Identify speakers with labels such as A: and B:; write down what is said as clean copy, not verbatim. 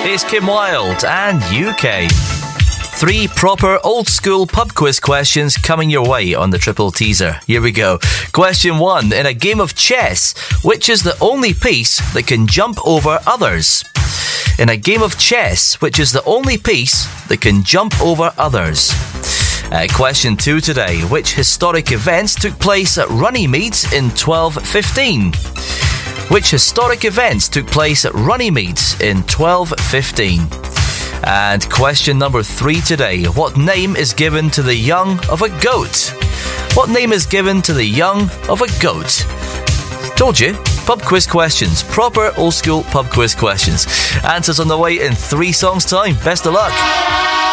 A: It's Kim Wilde and UK. 3 proper old school pub quiz questions coming your way on the Triple Teaser. Here we go. Question 1. In a game of chess, which is the only piece that can jump over others? In a game of chess, which is the only piece that can jump over others? Question 2 today. Which historic events took place at Runnymede in 1215? Which historic events took place at Runnymede in 1215? And question number 3 today. What name is given to the young of a goat? What name is given to the young of a goat? Told you. Pub quiz questions. Proper old school pub quiz questions. Answers on the way in 3 songs' time. Best of luck.